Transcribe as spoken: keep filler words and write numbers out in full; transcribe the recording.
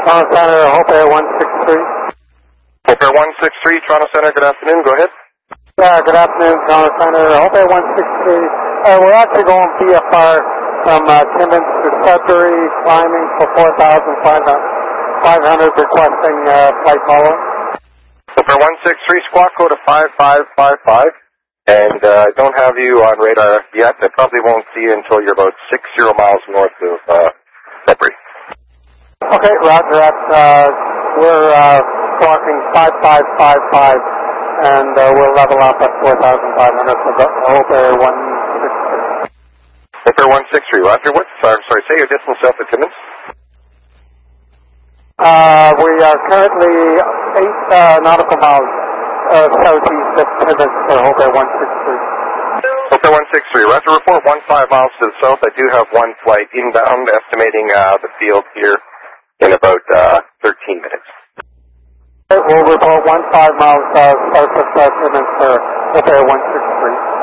Toronto Center, Hope Air one six three. Hope Air one six three, Toronto Center, good afternoon, go ahead. Yeah, good afternoon, Toronto Center, Hope Air one six three. Uh, we're actually going V F R from uh, Timmins to Sudbury, climbing for four thousand five hundred, requesting uh, flight following. Hope Air one six three, squawk code of five five five five. And uh, I don't have you on radar yet. I probably won't see you until you're about six zero miles north of uh, Sudbury. Okay, roger that. Uh, we're uh, squawking five five five five, and uh, we'll level up at four thousand five hundred for the Hope Air one six three. Hope Air one six three, roger. What's, sorry, sorry, say your distance south of Timmins. Uh, we are currently eight uh, nautical miles uh, southeast of Timmins for Hope Air one six three. Hope Air one six three, roger. Report one five miles to the south. I do have one flight inbound, estimating uh, the field here in about uh, thirteen minutes. Okay, we'll report one five miles uh, south of uh, Timmins for Hope Air one six three.